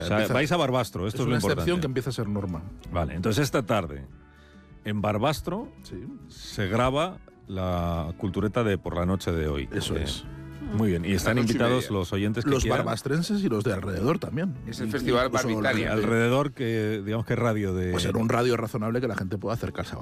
O sea, vais a Barbastro, esto es lo una importante. excepción que empieza a ser norma. Vale, entonces esta tarde en Barbastro Sí, se graba la cultureta de por la noche de hoy. eso es. Muy bien, y están 8:30. invitados los oyentes que Los quieran. barbastrenses y los de alrededor también. Es el Festival Incluso la Barbitaria. gente- Alrededor, que digamos que radio de... Pues en un radio razonable que la gente pueda acercarse a